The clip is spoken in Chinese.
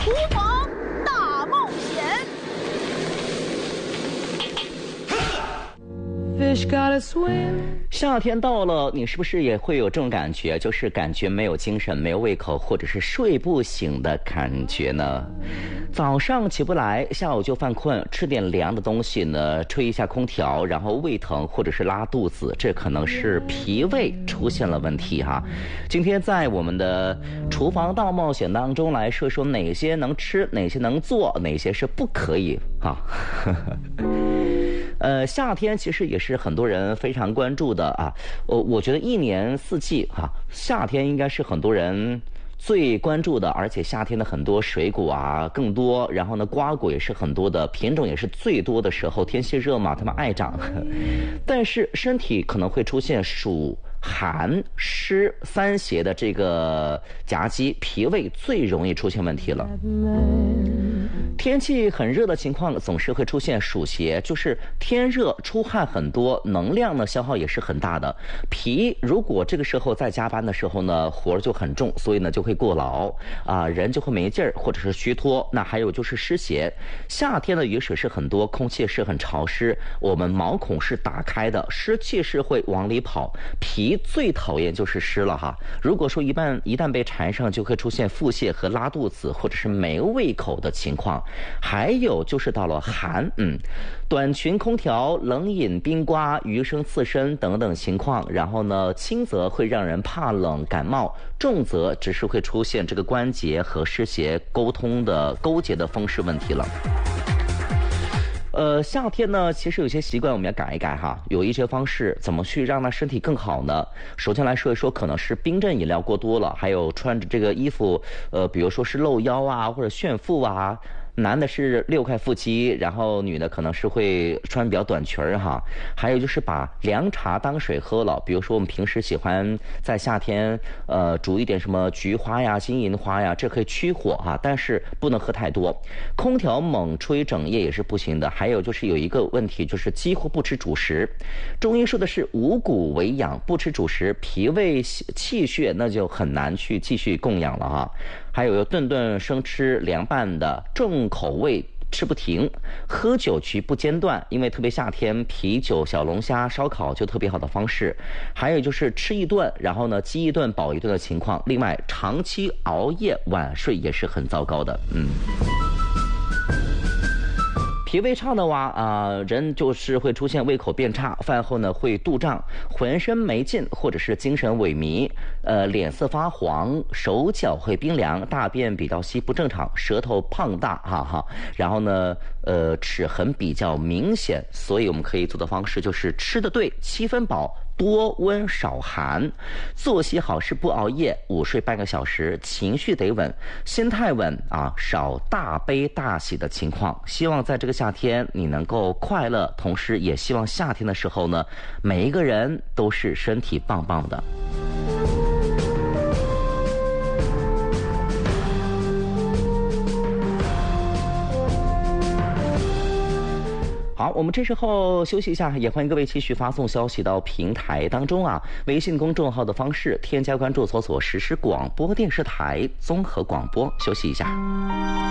厨房大冒险。 夏天到了，你是不是也会有这种感觉，就是感觉没有精神、没有胃口，或者是睡不醒的感觉呢？早上起不来，下午就犯困，吃点凉的东西呢，吹一下空调，然后胃疼或者是拉肚子，这可能是脾胃出现了问题哈。今天在我们的厨房大冒险当中来说说哪些能吃，哪些能做，哪些是不可以哈。夏天其实也是很多人非常关注的啊。我觉得一年四季哈，夏天应该是很多人最关注的，而且夏天的很多水果啊更多，然后呢瓜果也是很多的，品种也是最多的时候，天气热嘛，它们爱长。但是身体可能会出现暑寒湿三邪的这个夹击，脾胃最容易出现问题了。天气很热的情况总是会出现暑邪，就是天热出汗很多，能量呢消耗也是很大的。脾如果这个时候在加班的时候呢，活就很重，所以呢就会过劳啊，人就会没劲儿或者是虚脱。那还有就是湿邪，夏天的雨水是很多，空气是很潮湿，我们毛孔是打开的，湿气是会往里跑。脾最讨厌就是湿了哈，如果说一旦被缠上，就会出现腹泻和拉肚子，或者是没胃口的情况。还有就是到了寒，短裙空调、冷饮冰瓜、鱼生刺身等等情况，然后呢轻则会让人怕冷感冒，重则只是会出现这个关节和湿邪勾结的风湿问题了。夏天呢，其实有些习惯我们要改一改哈，有一些方式怎么去让它身体更好呢？首先来说一说，可能是冰镇饮料过多了，还有穿着这个衣服，比如说是露腰啊，或者炫富啊。男的是6块腹肌，然后女的可能是会穿比较短裙哈。还有就是把凉茶当水喝了，比如说我们平时喜欢在夏天煮一点什么菊花呀、金银花呀，这可以驱火哈，但是不能喝太多。空调猛吹整夜也是不行的。还有就是有一个问题，就是几乎不吃主食。中医说的是五谷为养，不吃主食，脾胃气血那就很难去继续供养了哈。还有顿顿生吃凉拌的，重口味吃不停，喝酒局不间断，因为特别夏天，啤酒、小龙虾、烧烤就特别好的方式。还有就是吃一顿，然后呢饥一顿饱一顿的情况。另外，长期熬夜晚睡也是很糟糕的。脾胃差的话人就是会出现胃口变差，饭后呢会肚胀，浑身没劲，或者是精神萎靡，脸色发黄，手脚会冰凉，大便比较稀不正常，舌头胖大然后呢齿痕比较明显。所以我们可以做的方式就是吃得对，7分饱，多温少寒，作息好是不熬夜，午睡半个小时，情绪得稳，心态稳少大悲大喜的情况。希望在这个夏天你能够快乐，同时也希望夏天的时候呢，每一个人都是身体棒棒的。好，我们这时候休息一下，也欢迎各位继续发送消息到平台当中微信公众号的方式，添加关注，搜索实时广播电视台综合广播。休息一下。